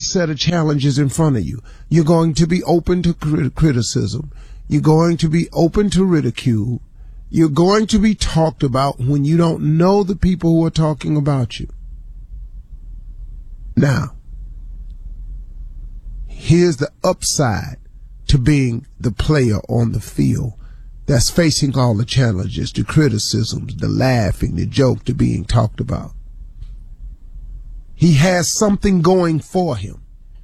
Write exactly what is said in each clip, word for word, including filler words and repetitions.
set of challenges in front of you. You're going to be open to crit- criticism. You're going to be open to ridicule. You're going to be talked about when you don't know the people who are talking about you. Now, here's the upside to being the player on the field that's facing all the challenges, the criticisms, the laughing, the joke, the being talked about. He has something going for him.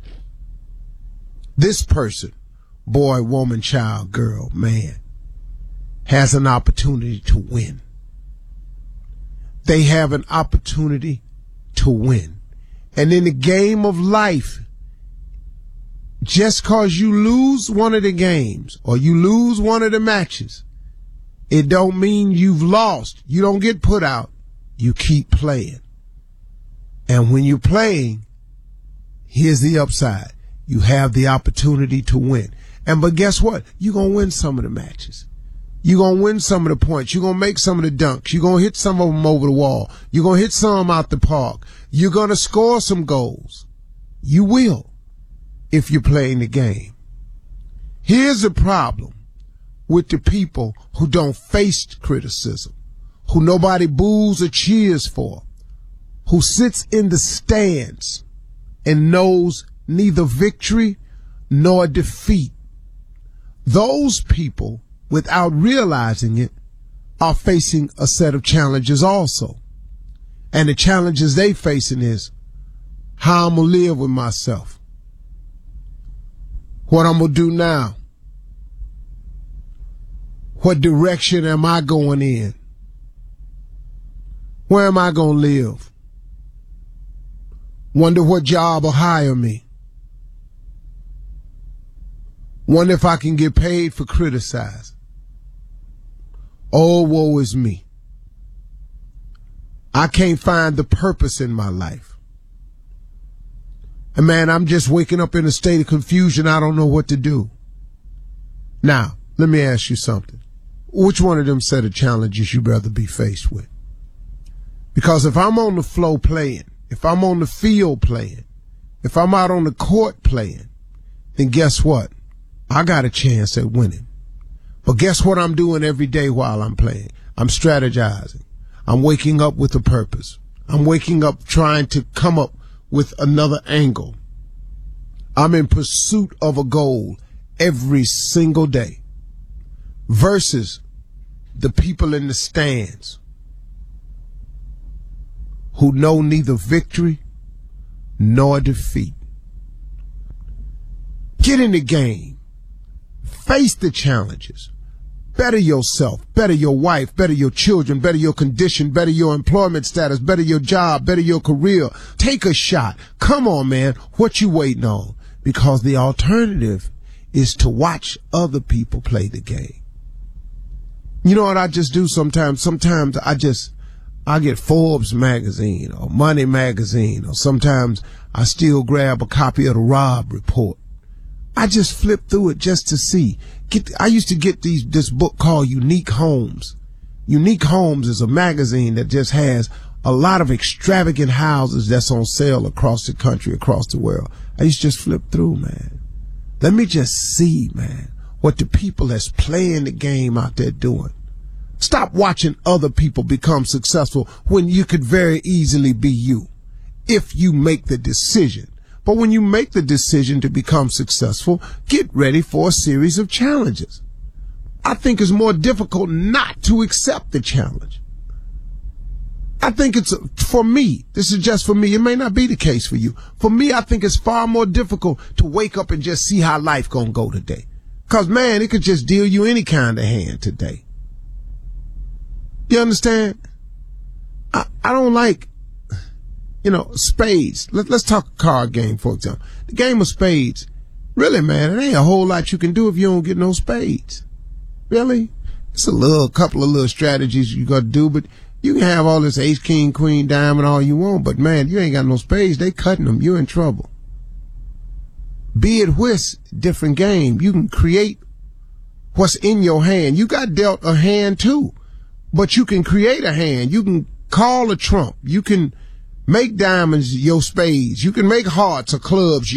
This person, boy, woman, child, girl, man, has an opportunity to win. They have an opportunity to win. And in the game of life, just cause you lose one of the games or you lose one of the matches, it don't mean you've lost. You don't get put out. You keep playing. And when you're playing, here's the upside. You have the opportunity to win. And but guess what? You're going to win some of the matches. You're going to win some of the points. You're going to make some of the dunks. You're going to hit some of them over the wall. You're going to hit some out the park. You're going to score some goals. You will if you're playing the game. Here's the problem with the people who don't face criticism, who nobody boos or cheers for, who sits in the stands and knows neither victory nor defeat. Those people, without realizing it, are facing a set of challenges also. And the challenges they facing is how I'm going to live with myself, what I'm going to do now, what direction am I going in, where am I going to live, wonder what job will hire me, wonder if I can get paid for criticizing. Oh, woe is me. I can't find the purpose in my life. And man, I'm just waking up in a state of confusion. I don't know what to do. Now, let me ask you something. Which one of them set of challenges you'd rather be faced with? Because if I'm on the floor playing, if I'm on the field playing, if I'm out on the court playing, then guess what? I got a chance at winning. But guess what I'm doing every day while I'm playing? I'm strategizing. I'm waking up with a purpose. I'm waking up trying to come up with another angle. I'm in pursuit of a goal every single day. Versus the people in the stands who know neither victory nor defeat. Get in the game. Face the challenges. Better yourself, better your wife, better your children, better your condition, better your employment status, better your job, better your career. Take a shot. Come on, man. What you waiting on? Because the alternative is to watch other people play the game. You know what I just do sometimes? Sometimes I just, I get Forbes magazine or Money magazine, or sometimes I still grab a copy of the Robb Report. I just flip through it just to see. Get, I used to get these this book called Unique Homes. Unique Homes is a magazine that just has a lot of extravagant houses that's on sale across the country, across the world. I used to just flip through, man. Let me just see, man, what the people that's playing the game out there doing. Stop watching other people become successful when you could very easily be you, if you make the decision. But when you make the decision to become successful, get ready for a series of challenges. I think it's more difficult not to accept the challenge. I think it's, for me, this is just for me, it may not be the case for you. For me, I think it's far more difficult to wake up and just see how life gonna go today. Cause man, it could just deal you any kind of hand today. You understand? I, I don't like, you know, spades. Let, let's talk a card game, for example. The game of spades, really, man, it ain't a whole lot you can do if you don't get no spades. Really? It's a little, couple of little strategies you got to do, but you can have all this ace, king, queen, diamond, all you want, but man, you ain't got no spades. They cutting them. You're in trouble. Be it whist, different game. You can create what's in your hand. You got dealt a hand too, but you can create a hand. You can call a trump. You can make diamonds your spades. You can make hearts or clubs